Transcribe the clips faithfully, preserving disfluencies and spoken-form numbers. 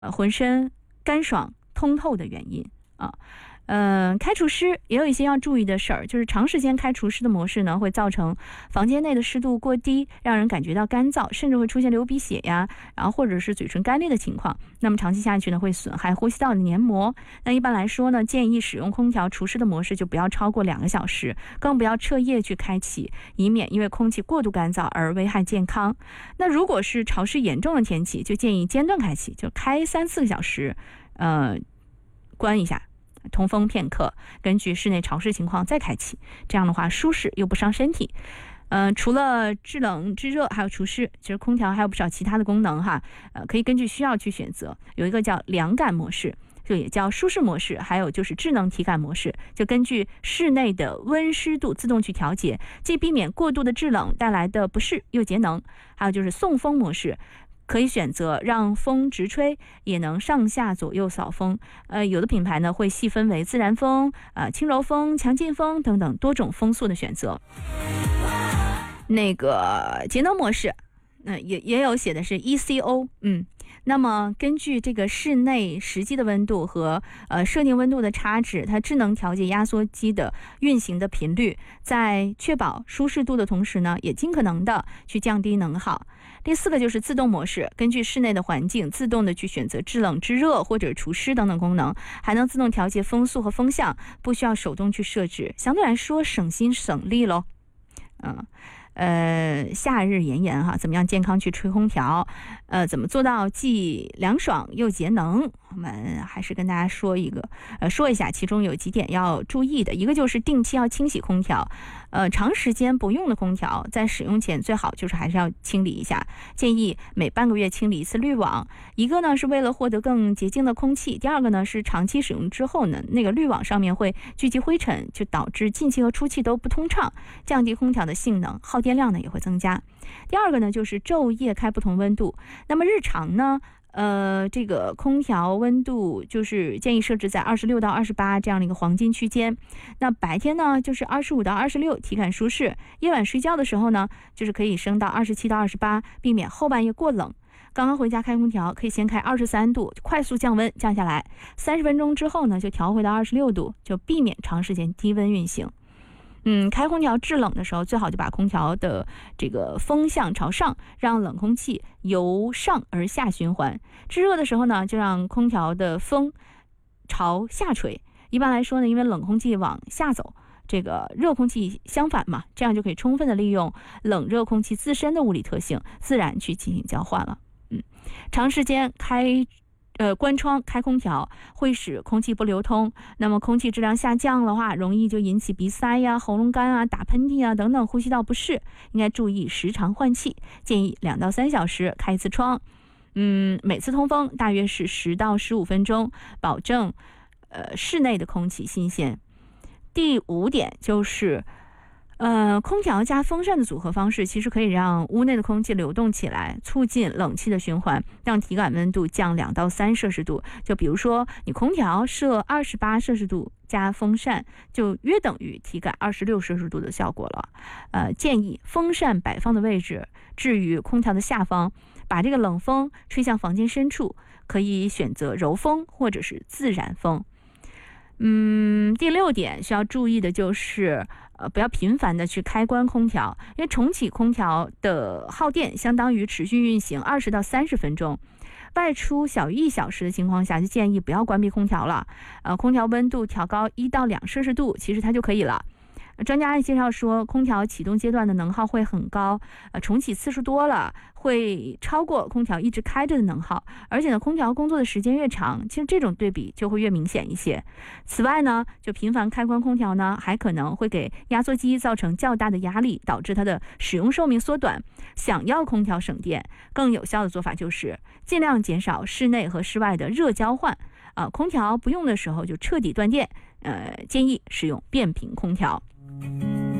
呃浑身干爽通透的原因啊。嗯，开除湿也有一些要注意的事儿，就是长时间开除湿的模式呢，会造成房间内的湿度过低，让人感觉到干燥，甚至会出现流鼻血呀，然后或者是嘴唇干裂的情况。那么长期下去呢，会损害呼吸道的黏膜。那一般来说呢，建议使用空调除湿的模式就不要超过两个小时，更不要彻夜去开启，以免因为空气过度干燥而危害健康。那如果是潮湿严重的天气，就建议间断开启，就开三四个小时，呃，关一下。通风片刻，根据室内潮湿情况再开启，这样的话舒适又不伤身体。呃，除了制冷制热还有除湿，其实空调还有不少其他的功能哈，呃，可以根据需要去选择。有一个叫凉感模式，就也叫舒适模式，还有就是智能体感模式，就根据室内的温湿度自动去调节，既避免过度的制冷带来的不适，又节能。还有就是送风模式，可以选择让风直吹，也能上下左右扫风。呃，有的品牌呢会细分为自然风、呃轻柔风、强劲风等等多种风速的选择。那个节能模式，嗯、呃，也也有写的是 E C O， 嗯。那么根据这个室内实际的温度和呃设定温度的差值，它智能调节压缩机的运行的频率，在确保舒适度的同时呢，也尽可能的去降低能耗。第四个就是自动模式，根据室内的环境自动的去选择制冷制热或者除湿等等功能，还能自动调节风速和风向，不需要手动去设置，相对来说省心省力咯。嗯。呃，夏日炎炎哈，怎么样健康去吹空调？呃，怎么做到既凉爽又节能？我们还是跟大家说一个，呃，说一下，其中有几点要注意的。一个就是定期要清洗空调，呃，长时间不用的空调，在使用前最好就是还是要清理一下，建议每半个月清理一次滤网。一个呢是为了获得更洁净的空气，第二个呢是长期使用之后呢，那个滤网上面会聚集灰尘，就导致进气和出气都不通畅，降低空调的性能，耗电量呢也会增加。第二个呢就是昼夜开不同温度，那么日常呢呃，这个空调温度就是建议设置在二十六到二十八这样的一个黄金区间。那白天呢就是二十五到二十六，体感舒适。夜晚睡觉的时候呢，就是可以升到二十七到二十八，避免后半夜过冷。刚刚回家开空调，可以先开二十三度，快速降温降下来，三十分钟之后呢就调回到二十六度，就避免长时间低温运行。嗯，开空调制冷的时候，最好就把空调的这个风向朝上，让冷空气由上而下循环。制热的时候呢，就让空调的风朝下吹。一般来说呢，因为冷空气往下走，这个热空气相反嘛，这样就可以充分的利用冷热空气自身的物理特性，自然去进行交换了。嗯，长时间开呃，关窗开空调会使空气不流通，那么空气质量下降的话，容易就引起鼻塞呀、喉咙干啊、打喷嚏啊等等呼吸道不适，应该注意时常换气，建议两到三小时开一次窗。嗯，每次通风大约是十到十五分钟，保证呃室内的空气新鲜。第五点就是呃，空调加风扇的组合方式其实可以让屋内的空气流动起来，促进冷气的循环，让体感温度降两到三摄氏度。就比如说你空调设二十八摄氏度，加风扇就约等于体感二十六摄氏度的效果了。呃，建议风扇摆放的位置置于空调的下方，把这个冷风吹向房间深处，可以选择柔风或者是自然风。嗯，第六点需要注意的就是呃，不要频繁的去开关空调，因为重启空调的耗电相当于持续运行二十到三十分钟。外出小于一小时的情况下，就建议不要关闭空调了。呃，空调温度调高一到两摄氏度，其实它就可以了。专家介绍说，空调启动阶段的能耗会很高，呃，重启次数多了会超过空调一直开着的能耗，而且呢，空调工作的时间越长，其实这种对比就会越明显一些。此外呢，就频繁开关空调呢，还可能会给压缩机造成较大的压力，导致它的使用寿命缩短。想要空调省电，更有效的做法就是尽量减少室内和室外的热交换。啊、呃，空调不用的时候就彻底断电，呃，建议使用变频空调。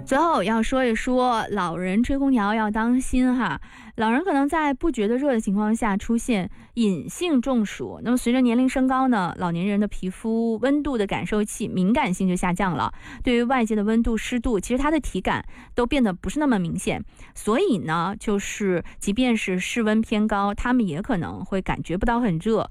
最后要说一说老人吹空调要当心哈，老人可能在不觉得热的情况下出现隐性中暑。那么随着年龄升高呢，老年人的皮肤温度的感受器敏感性就下降了，对于外界的温度湿度，其实它的体感都变得不是那么明显。所以呢，就是即便是室温偏高，他们也可能会感觉不到很热。